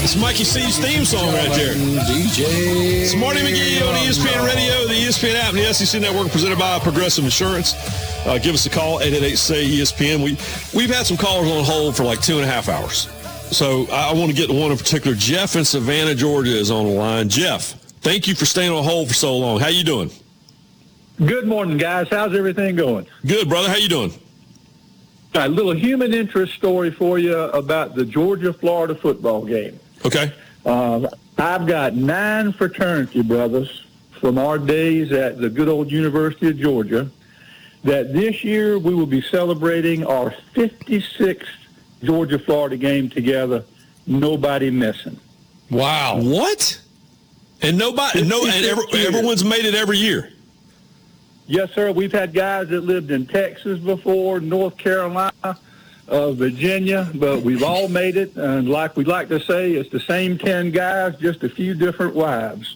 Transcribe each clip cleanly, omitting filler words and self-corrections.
It's Mikey C's theme song right there. DJ. It's Marty McGee on ESPN Radio, the ESPN app, and the SEC Network, presented by Progressive Insurance. Give us a call, 888-SAY-ESPN. We've had some callers on hold for like 2.5 hours. So I want to get to one in particular. Jeff in Savannah, Georgia is on the line. Jeff, thank you for staying on hold for so long. How you doing? Good morning, guys. How's everything going? Good, brother. How you doing? A little human interest story for you about the Georgia-Florida football game. Okay. I've got 9 fraternity brothers from our days at the good old University of Georgia that this year we will be celebrating our 56th Georgia-Florida game together, nobody missing. Wow. What? And everyone's made it every year. Yes, sir. We've had guys that lived in Texas before, North Carolina, Virginia, but we've all made it. And like we like to say, it's the same 10 guys, just a few different wives.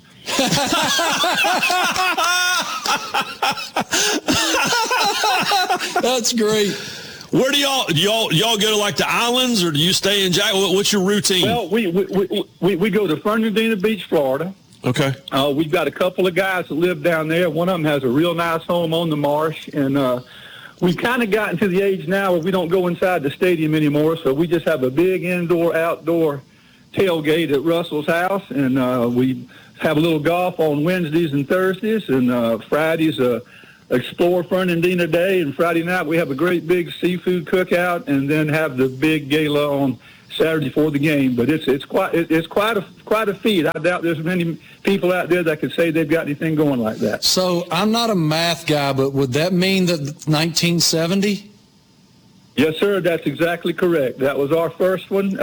That's great. Where do y'all go to like the islands, or do you stay in Jack? What's your routine? Well, we go to Fernandina Beach, Florida. Okay. We've got a couple of guys that live down there. One of them has a real nice home on the marsh, and we've kind of gotten to the age now where we don't go inside the stadium anymore, so we just have a big indoor-outdoor tailgate at Russell's house, and we have a little golf on Wednesdays and Thursdays, and Fridays Explore Fernandina Day, and Friday night we have a great big seafood cookout, and then have the big gala on Saturday for the game. But it's quite a feat. I doubt there's many people out there that could say they've got anything going like that. So I'm not a math guy, but would that mean that 1970? Yes, sir. That's exactly correct. That was our first one,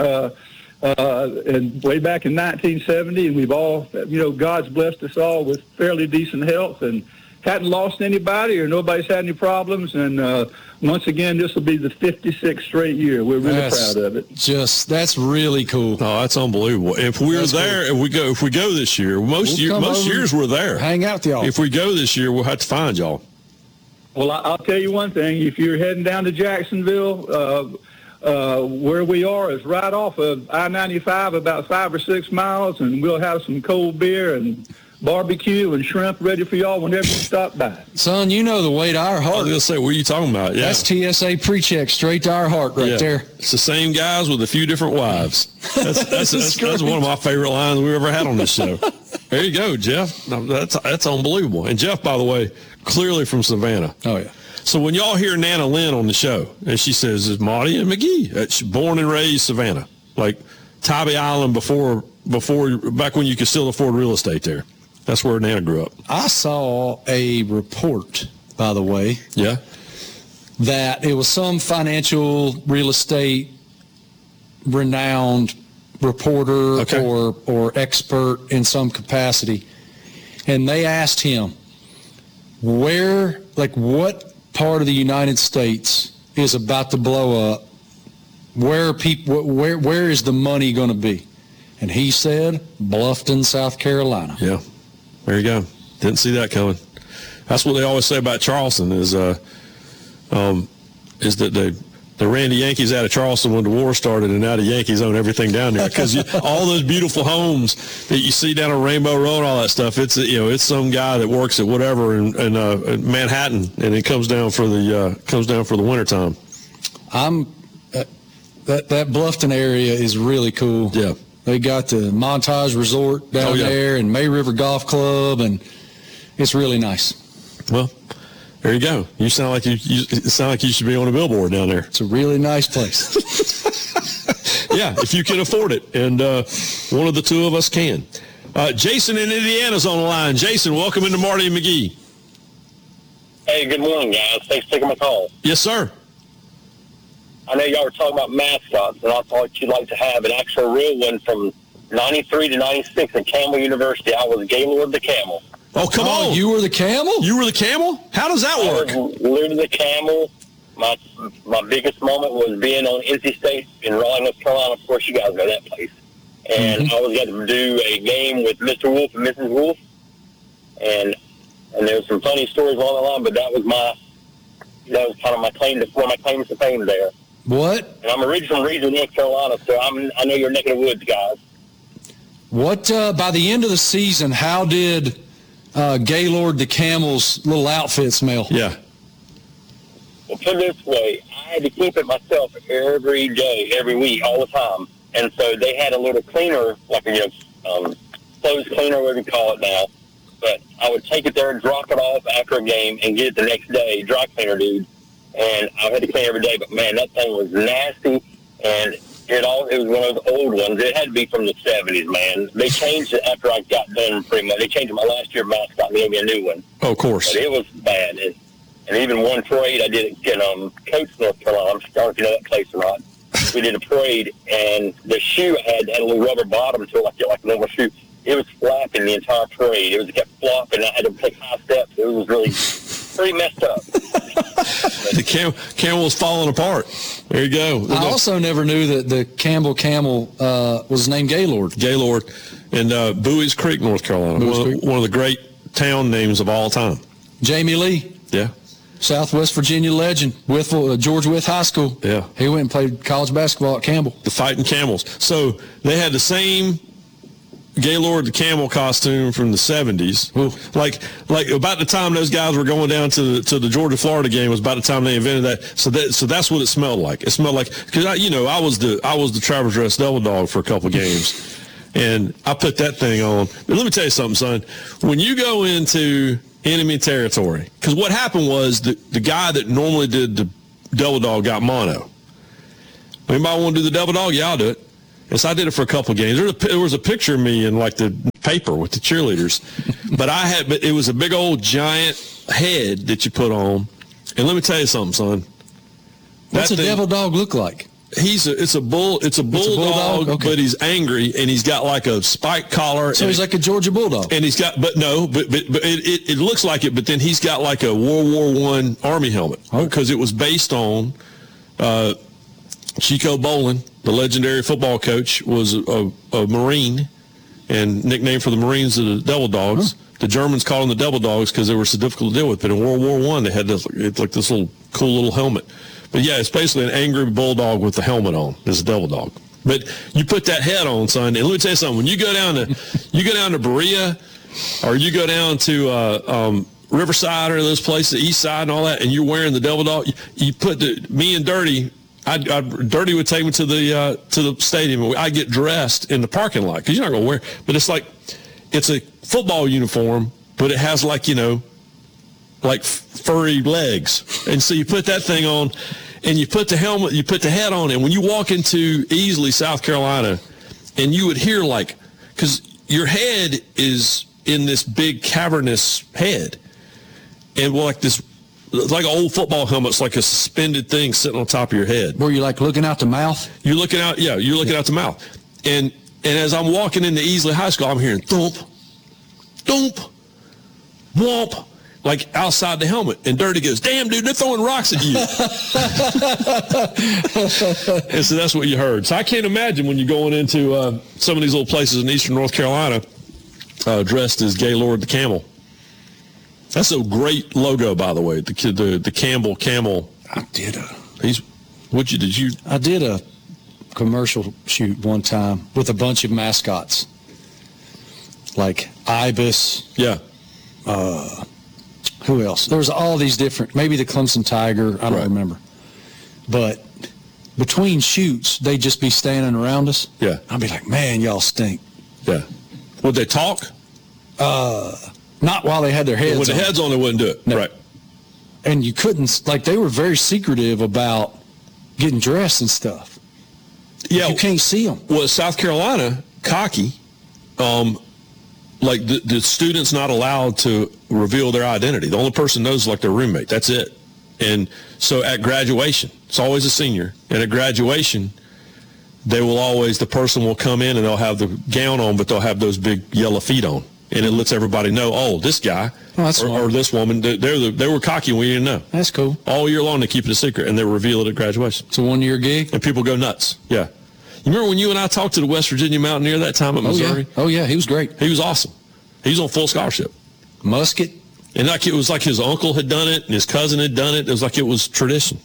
and way back in 1970, and we've all, God's blessed us all with fairly decent health and hadn't lost anybody or nobody's had any problems. And once again, this will be the 56th straight year. We're really proud of it. That's really cool. Oh, that's unbelievable. If we're there, cool. if we go this year, most years we're there. Hang out with y'all. If we go this year, we'll have to find y'all. Well, I'll tell you one thing. If you're heading down to Jacksonville, where we are is right off of I-95, about 5 or 6 miles, and we'll have some cold beer and barbecue and shrimp ready for y'all whenever you stop by. Son, you know the way to our heart. I was going to say, what are you talking about? Yeah. That's TSA pre-check straight to our heart right there. It's the same guys with a few different wives. That's one of my favorite lines we've ever had on this show. There you go, Jeff. That's unbelievable. And Jeff, by the way, clearly from Savannah. Oh, yeah. So when y'all hear Nana Lynn on the show, and she says, it's Marty and McGee. She's born and raised Savannah. Like Tybee Island before back when you could still afford real estate there. That's where Nana grew up. I saw a report, by the way. Yeah. That it was some financial real estate renowned reporter or expert in some capacity. And they asked him what part of the United States is about to blow up? Where is the money going to be? And he said, Bluffton, South Carolina. Yeah. There you go. Didn't see that coming. That's what they always say about Charleston is that they ran the Yankees out of Charleston when the war started, and now the Yankees own everything down there because all those beautiful homes that you see down on Rainbow Road and all that stuff. It's some guy that works at whatever in Manhattan, and it comes down for the wintertime. That Bluffton area is really cool. Yeah. They got the Montage Resort down there and May River Golf Club, and it's really nice. Well, there you go. You sound like you should be on a billboard down there. It's a really nice place. Yeah, if you can afford it, and one of the two of us can. Jason in Indiana's on the line. Jason, welcome into Marty and McGee. Hey, good morning, guys. Thanks for taking my call. Yes, sir. I know y'all were talking about mascots, and I thought you'd like to have an actual real one from 93 to 96 at Campbell University. I was Gaylord the Camel. Oh, come on. You were the Camel? You were the Camel? How does that work? I was literally the Camel. My biggest moment was being on NC State in Raleigh, North Carolina. Of course, you guys know that place. And I was getting to do a game with Mr. Wolf and Mrs. Wolf. And there was some funny stories along the line, but that was kind of one of my claims to fame there. What? And I'm originally from Reedville, North Carolina, so I know you're neck of the woods, guys. What by the end of the season, how did Gaylord the Camel's little outfit smell? Yeah. Well, put it this way, I had to keep it myself every day, every week, all the time. And so they had a little cleaner, like a clothes cleaner, whatever you call it now. But I would take it there and drop it off after a game and get it the next day, dry cleaner dude. And I had to clean every day. But, man, that thing was nasty. And it was one of the old ones. It had to be from the 70s, man. They changed it after I got done pretty much. They changed it my last year mascot and gave me a new one. Oh, of course. But it was bad. And even one parade I did in Coates, North Carolina. I'm sorry if you know that place or not. We did a parade, and the shoe I had a little rubber bottom to it, like a normal shoe. It was flapping the entire parade. It kept flopping. I had to take high steps. It was really pretty messed up. The camel was falling apart. There you go. I also never knew that the Campbell Camel was named Gaylord. Gaylord in Bowie's Creek, North Carolina. One of the great town names of all time. Jamie Lee. Yeah. Southwest Virginia legend, George Wythe High School. Yeah. He went and played college basketball at Campbell. The Fighting Camels. So they had the same Gaylord the Camel costume from the 70s. Ooh. Like about the time those guys were going down to the Georgia-Florida game was about the time they invented that. So that's what it smelled like. It smelled like, because I was the Travers Dress Devil Dog for a couple games, and I put that thing on. But let me tell you something, son. When you go into enemy territory, because what happened was the guy that normally did the Devil Dog got mono. Anybody want to do the Devil Dog? Yeah, I'll do it. And so I did it for a couple of games. There was a picture of me in like the paper with the cheerleaders, but it was a big old giant head that you put on. And let me tell you something, son. What's a Devil Dog look like? It's a bulldog, okay. But he's angry and he's got like a spike collar. So he's like a Georgia Bulldog. And he's got, but it looks like it. But then he's got like a World War I Army helmet because it was based on Chico Bolin, the legendary football coach, was a Marine, and nicknamed for the Marines the Devil Dogs. Huh. The Germans called them the Devil Dogs because they were so difficult to deal with. But in World War I, they had this little cool little helmet. But yeah, it's basically an angry bulldog with the helmet on. It's a Devil Dog. But you put that head on, son, and let me tell you something. When you go down to Berea, or you go down to Riverside or those places, the East Side and all that, and you're wearing the Devil Dog, you put me and Dirty. Dirty would take me to the stadium, and I'd get dressed in the parking lot because you're not going to wear. But it's a football uniform, but it has like furry legs, and so you put that thing on, and you put the helmet, you put the head on, and when you walk into Easley, South Carolina, and you would hear because your head is in this big cavernous head, and this. It's like an old football helmet. It's like a suspended thing sitting on top of your head. Were you looking out the mouth? You're looking out, yeah, you're looking out the mouth. And as I'm walking into Easley High School, I'm hearing thump, thump, whomp, like outside the helmet. And Dirty goes, damn, dude, they're throwing rocks at you. And so that's what you heard. So I can't imagine when you're going into some of these little places in eastern North Carolina dressed as Gaylord the Camel. That's a great logo, by the way. The Campbell Camel. I did I did a commercial shoot one time with a bunch of mascots, like Ibis. Yeah. Who else? There was all these different. Maybe the Clemson Tiger. I don't remember. But between shoots, they'd just be standing around us. Yeah. I'd be like, man, y'all stink. Yeah. Would they talk? Not while they had their heads on. With the heads on, they wouldn't do it. No. Right. And you couldn't, they were very secretive about getting dressed and stuff. Yeah. You can't see them. Well, South Carolina, cocky, the student's not allowed to reveal their identity. The only person knows their roommate. That's it. And so at graduation, it's always a senior. And at graduation, the person will come in and they'll have the gown on, but they'll have those big yellow feet on. And it lets everybody know, this guy or this woman, they were cocky and we didn't know. That's cool. All year long they keep it a secret, and they reveal it at graduation. It's a one-year gig? And people go nuts. Yeah. You remember when you and I talked to the West Virginia Mountaineer that time at Missouri? Oh, yeah. He was great. He was awesome. He was on full scholarship. Musket. And it was like his uncle had done it and his cousin had done it. It was like it was tradition.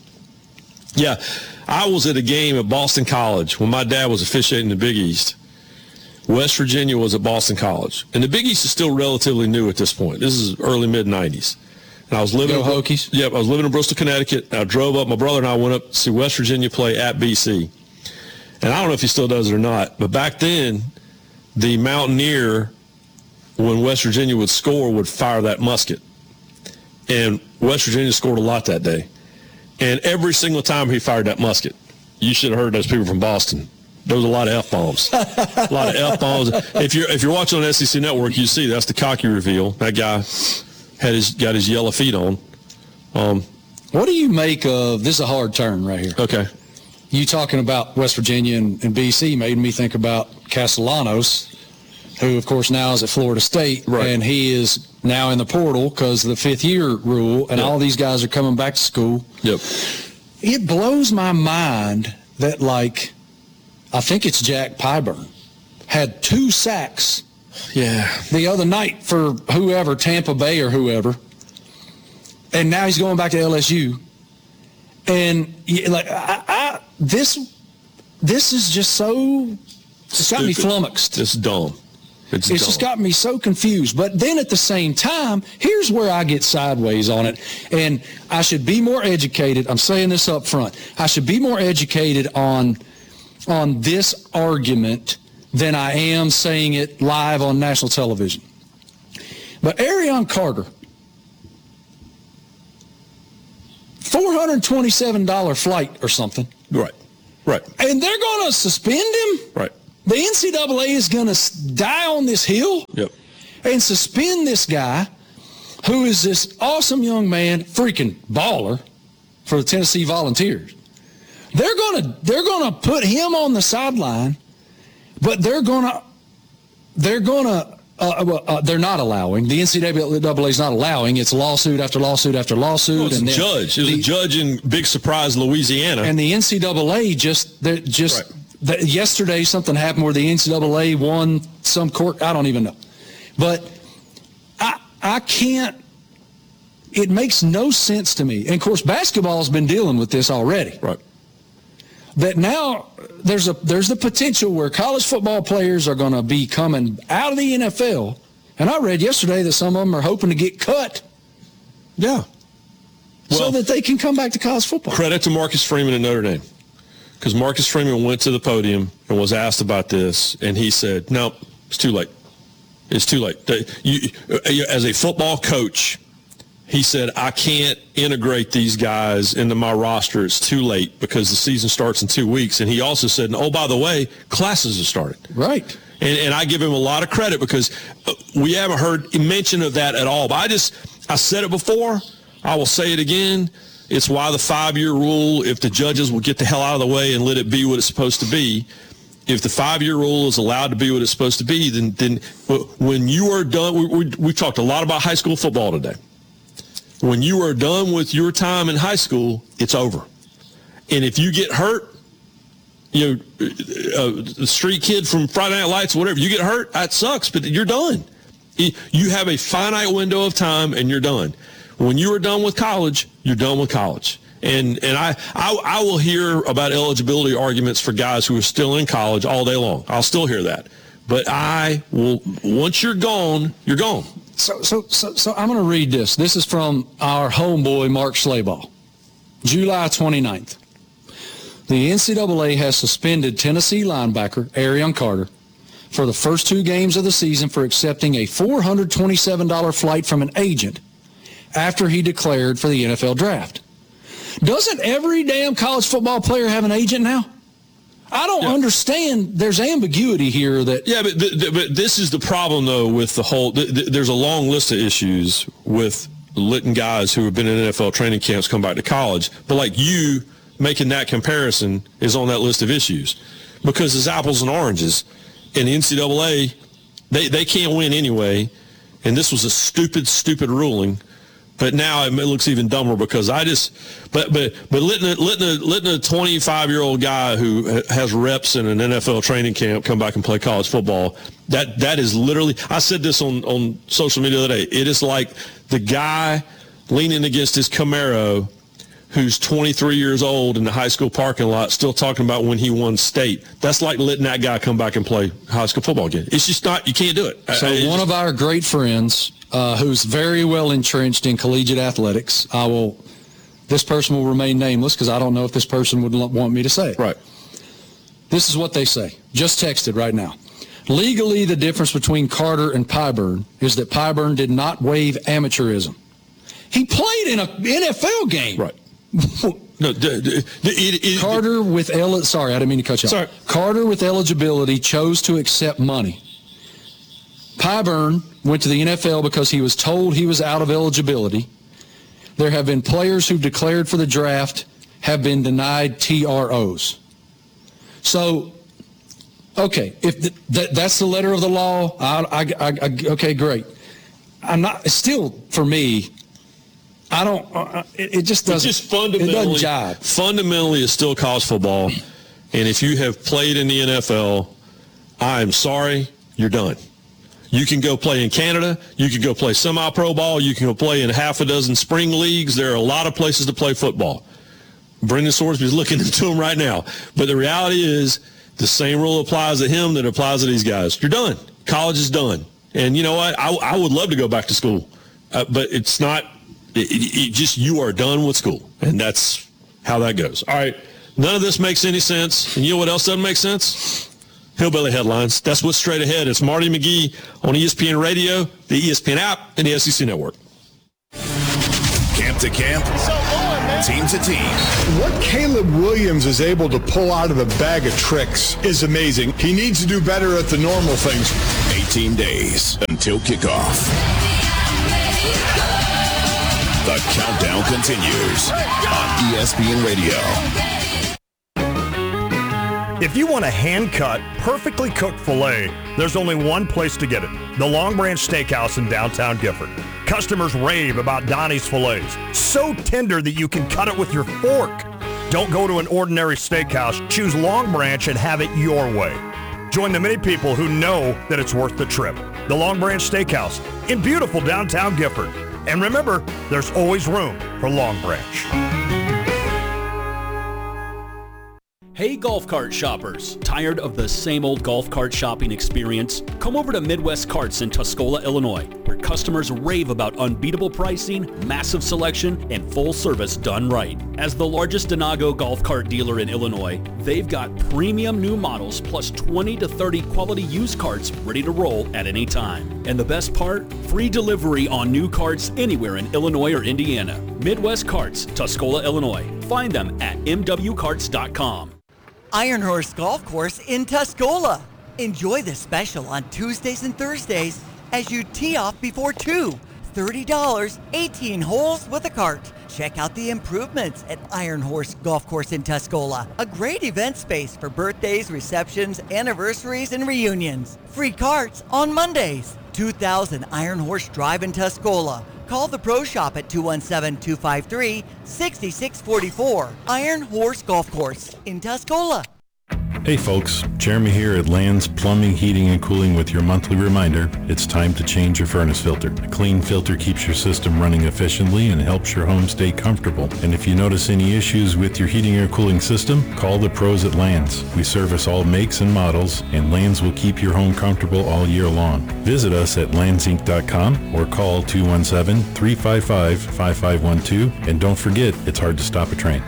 Yeah. I was at a game at Boston College when my dad was officiating the Big East. West Virginia was at Boston College. And the Big East is still relatively new at this point. This is early, mid-'90s. And I was living Go Hokies. Yep, I was living in Bristol, Connecticut. I drove up. My brother and I went up to see West Virginia play at BC. And I don't know if he still does it or not, but back then, the Mountaineer, when West Virginia would score, would fire that musket. And West Virginia scored a lot that day. And every single time he fired that musket, you should have heard those people from Boston. There was a lot of F-bombs. A lot of F-bombs. If you're watching on SEC Network, you see that's the cocky reveal. That guy got his yellow feet on. What do you make of, this is a hard turn right here. Okay. You talking about West Virginia and BC made me think about Castellanos, who, of course, now is at Florida State. Right. And he is now in the portal because of the fifth-year rule, and all these guys are coming back to school. Yep. It blows my mind that, like, I think it's Jack Pyburn, had 2 sacks the other night for whoever, Tampa Bay or whoever, and now he's going back to LSU. And, like, this is just so, it's got me flummoxed. It's dumb. It's just got me so confused. But then at the same time, here's where I get sideways on it. And I should be more educated. I'm saying this up front. I should be more educated on this argument than I am saying it live on national television. But Arion Carter, $427 flight or something. Right. And they're going to suspend him? Right. The NCAA is going to die on this hill and suspend this guy who is this awesome young man, freaking baller for the Tennessee Volunteers. They're going to put him on the sideline, but they're not allowing. The NCAA is not allowing. It's lawsuit after lawsuit after lawsuit. Well, it's a judge. It was a judge in big surprise Louisiana. And the NCAA yesterday something happened where the NCAA won some court. I don't even know. But I can't. It makes no sense to me. And, of course, basketball has been dealing with this already. Right. That now there's the potential where college football players are going to be coming out of the NFL. And I read yesterday that some of them are hoping to get cut. Yeah. So that they can come back to college football. Credit to Marcus Freeman at Notre Dame. Because Marcus Freeman went to the podium and was asked about this, and he said, no, it's too late. It's too late. As a football coach, he said, I can't integrate these guys into my roster. It's too late because the season starts in 2 weeks. And he also said, oh, by the way, classes have started. Right. And I give him a lot of credit because we haven't heard mention of that at all. But I said it before. I will say it again. It's why the 5-year rule, if the judges will get the hell out of the way and let it be what it's supposed to be, if the 5-year rule is allowed to be what it's supposed to be, then when you are done, we talked a lot about high school football today. When you are done with your time in high school, it's over. And if you get hurt, the street kid from Friday Night Lights, whatever, you get hurt, that sucks, but you're done. You have a finite window of time, and you're done. When you are done with college, you're done with college. And I will hear about eligibility arguments for guys who are still in college all day long. I'll still hear that. But I will, once you're gone, you're gone. So I'm going to read this. This is from our homeboy, Mark Schlabach. July 29th. The NCAA has suspended Tennessee linebacker Arion Carter for the first 2 games of the season for accepting a $427 flight from an agent after he declared for the NFL draft. Doesn't every damn college football player have an agent now? I don't understand. There's ambiguity here that... Yeah, but this is the problem, though, with the whole... There's a long list of issues with letting guys who have been in NFL training camps come back to college. But, like, you making that comparison is on that list of issues. Because it's apples and oranges. And the NCAA, they can't win anyway. And this was a stupid ruling. But now it looks even dumber because but letting a 25-year-old guy who has reps in an NFL training camp come back and play college football, that is literally, I said this on social media the other day, it is like the guy leaning against his Camaro who's 23 years old in the high school parking lot still talking about when he won state. That's like letting that guy come back and play high school football again. It's just not, you can't do it. So one of our great friends who's very well entrenched in collegiate athletics, this person will remain nameless because I don't know if this person would want me to say it. Right. This is what they say. Just texted right now. Legally, the difference between Carter and Pyburn is that Pyburn did not waive amateurism. He played in an NFL game. Right. No, Carter with sorry, I didn't mean to cut you off. Sorry. Carter with eligibility chose to accept money. Pyburn went to the NFL because he was told he was out of eligibility. There have been players who declared for the draft have been denied TROs. So, okay, if that's the letter of the law, okay, great. I'm not, still, for me, I don't, it just doesn't, it doesn't jive. Fundamentally, it's still college football. And if you have played in the NFL, I'm sorry, you're done. You can go play in Canada. You can go play semi-pro ball. You can go play in half a dozen spring leagues. There are a lot of places to play football. Brendan Sorsby's looking into him right now. But the reality is the same rule applies to him that applies to these guys. You're done. College is done. And you know what? I would love to go back to school. But it's not just you are done with school. And that's how that goes. All right. None of this makes any sense. And you know what else doesn't make sense? Hillbilly Headlines. That's what's straight ahead. It's Marty McGee on ESPN Radio, the ESPN app, and the SEC Network. Camp to camp, team to team. What Caleb Williams is able to pull out of the bag of tricks is amazing. He needs to do better at the normal things. 18 days until kickoff. The countdown continues on ESPN Radio. If you want a hand-cut, perfectly cooked filet, there's only one place to get it, the Long Branch Steakhouse in downtown Gifford. Customers rave about Donnie's fillets, so tender that you can cut it with your fork. Don't go to an ordinary steakhouse, choose Long Branch and have it your way. Join the many people who know that it's worth the trip. The Long Branch Steakhouse in beautiful downtown Gifford. And remember, there's always room for Long Branch. Hey golf cart shoppers, tired of the same old golf cart shopping experience? Come over to Midwest Carts in Tuscola, Illinois, where customers rave about unbeatable pricing, massive selection, and full service done right. As the largest Denago golf cart dealer in Illinois, they've got premium new models plus 20 to 30 quality used carts ready to roll at any time. And the best part? Free delivery on new carts anywhere in Illinois or Indiana. Midwest Carts, Tuscola, Illinois. Find them at mwcarts.com. Iron Horse Golf Course in Tuscola. Enjoy the special on Tuesdays and Thursdays as you tee off before 2. $30, 18 holes with a cart. Check out the improvements at Iron Horse Golf Course in Tuscola. A great event space for birthdays, receptions, anniversaries, and reunions. Free carts on Mondays. 2000 Iron Horse Drive in Tuscola. Call the Pro Shop at 217-253-6644. Iron Horse Golf Course in Tuscola. Hey folks, Jeremy here at Land's Plumbing, Heating, and Cooling with your monthly reminder, it's time to change your furnace filter. A clean filter keeps your system running efficiently and helps your home stay comfortable. And if you notice any issues with your heating or cooling system, call the pros at Land's. We service all makes and models, and Land's will keep your home comfortable all year long. Visit us at landsinc.com or call 217-355-5512. And don't forget, it's hard to stop a train.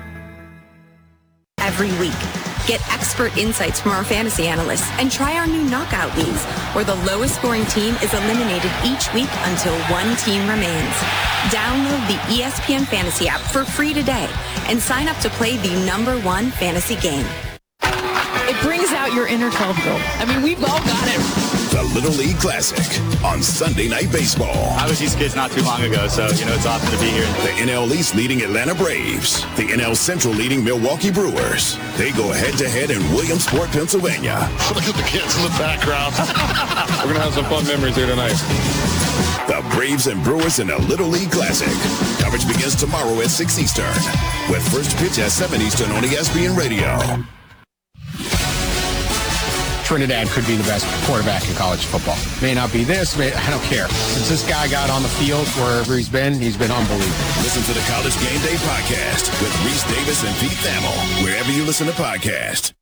Every week, get expert insights from our fantasy analysts and try our new knockout leagues, where the lowest scoring team is eliminated each week until one team remains. Download the ESPN Fantasy app for free today and sign up to play the #1 fantasy game. It brings out your inner 12-year-old. I mean, we've all got it. The Little League Classic on Sunday Night Baseball. I was these kids not too long ago, so, it's awesome to be here. The NL East leading Atlanta Braves. The NL Central leading Milwaukee Brewers. They go head-to-head in Williamsport, Pennsylvania. Look at the kids in the background. We're going to have some fun memories here tonight. The Braves and Brewers in a Little League Classic. Coverage begins tomorrow at 6 Eastern, with first pitch at 7 Eastern on ESPN Radio. Trinidad could be the best quarterback in college football. May not be this, I don't care. Since this guy got on the field wherever he's been unbelievable. Listen to the College Game Day podcast with Reese Davis and Pete Thamel, wherever you listen to podcasts.